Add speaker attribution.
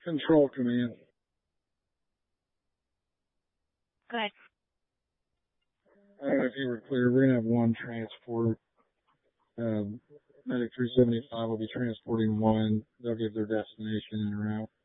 Speaker 1: Control command.
Speaker 2: Go ahead.
Speaker 1: I don't know if you were clear. We're going to have one transport. Medic 375 will be transporting one. They'll give their destination and route.